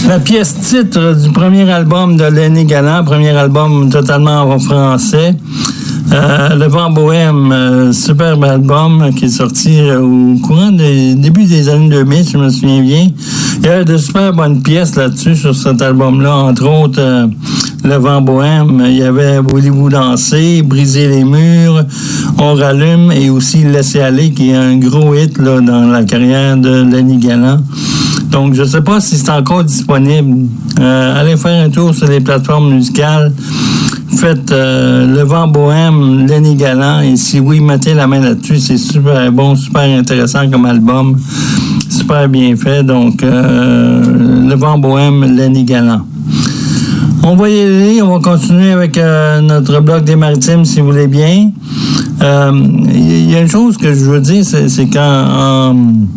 La pièce titre du premier album de Lenny Galland, premier album totalement en français. Le Vent Bohème, superbe album qui est sorti au courant des début des années 2000, je me souviens bien. Il y avait de super bonnes pièces là-dessus, sur cet album-là, entre autres Le Vent Bohème. Il y avait Voulez-vous danser, Briser les murs, On rallume et aussi Laisser aller, qui est un gros hit là, dans la carrière de Lenny Galland. Donc, je ne sais pas si c'est encore disponible. Allez faire un tour sur les plateformes musicales. Faites Le Vent Bohème, Lenny Galland, et si oui, mettez la main là-dessus. C'est super bon, super intéressant comme album. Super bien fait. Donc, Le Vent Bohème, Lenny Galland. On va y aller. On va continuer avec notre bloc des Maritimes, si vous voulez bien. Il y a une chose que je veux dire, c'est quand...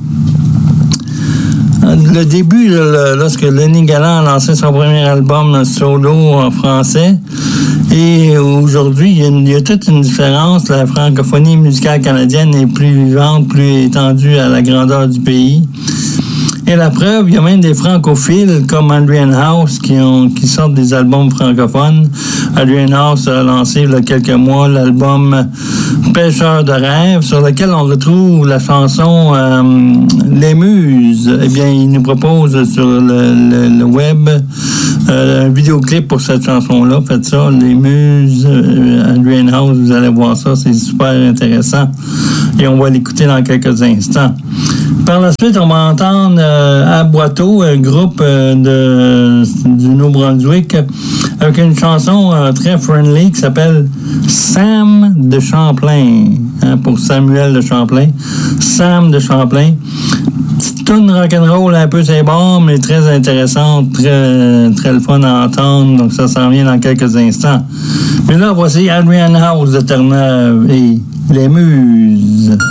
le début, lorsque Lenny Galland a lancé son premier album solo en français, et aujourd'hui, il y a toute une différence. La francophonie musicale canadienne est plus vivante, plus étendue à la grandeur du pays. Et la preuve, il y a même des francophiles comme Adrian House qui sortent des albums francophones. Adrian House a lancé il y a quelques mois l'album Pêcheur de rêve, sur lequel on retrouve la chanson Les Muses. Eh bien, il nous propose sur le web un vidéoclip pour cette chanson-là. Faites ça, Les Muses, Adrian House, vous allez voir ça, c'est super intéressant. Et on va l'écouter dans quelques instants. Par la suite, on va entendre à Boiteau, un groupe du Nouveau-Brunswick, avec une chanson très friendly qui s'appelle Sam de Champlain, pour Samuel de Champlain. Sam de Champlain. Petite toune rock'n'roll un peu c'est bon, mais très intéressante, très le fun à entendre, donc ça s'en vient dans quelques instants. Mais là, voici Adrian House de Terre-Neuve et Les Muses.